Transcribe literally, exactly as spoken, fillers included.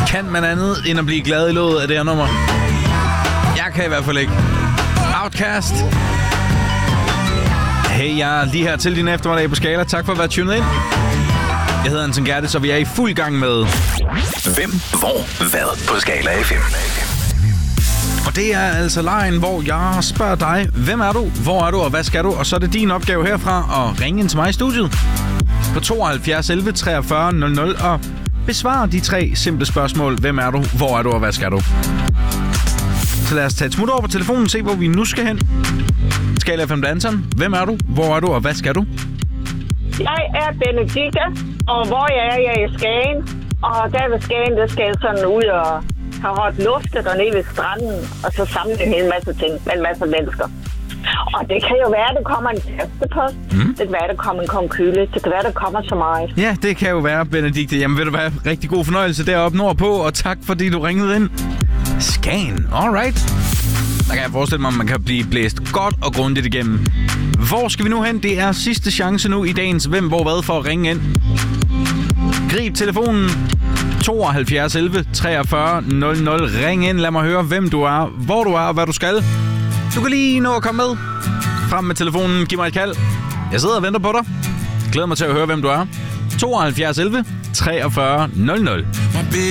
Kan man andet end at blive glad i låget af det her nummer? Jeg kan i hvert fald ikke. Outcast. Hey, jeg er lige her til din eftermiddag på Skala. Tak for at være tunet ind. Jeg hedder Anton Gerdes, og vi er i fuld gang med Hvem, hvor, hvad på Skala F M. Og det er altså lejen, hvor jeg spørger dig, hvem er du, hvor er du, og hvad skal du? Og så er det din opgave herfra at ringe ind til mig i studiet på tooghalvfjerds elleve treogfyrre nul nul og besvare de tre simple spørgsmål. Hvem er du, hvor er du, og hvad skal du? Så lad os tage et smut over på telefonen og se, hvor vi nu skal hen. Skala F M Anton, hvem er du, hvor er du, og hvad skal du? Jeg er Benedikte, og hvor jeg er, jeg er i Skagen. Og der ved Skagen, der skal jeg sådan ud og have hårdt luftet og nede ved stranden, og så samle en hel masse ting med en masse mennesker. Og det kan jo være, at der kommer en tastepost. Mm. Det kan være, at der kommer en konkylle. Det kan være, at der kommer så meget. Ja, det kan jo være, Benedikte. Jamen, vil du være rigtig god fornøjelse deroppe nordpå, og tak fordi du ringede ind. Skagen, alright. Der kan jeg forestille mig, at man kan blive blæst godt og grundigt igennem. Hvor skal vi nu hen? Det er sidste chance nu i dagens Hvem, hvor, hvad for at ringe ind. Grib telefonen tooghalvfjerds elleve treogfyrre nul nul. Ring ind, lad mig høre, hvem du er, hvor du er og hvad du skal. Du kan lige nå at komme med. Frem med telefonen, giv mig et kald. Jeg sidder og venter på dig. Glæder mig til at høre, hvem du er. tooghalvfjerds elleve treogfyrre nul nul.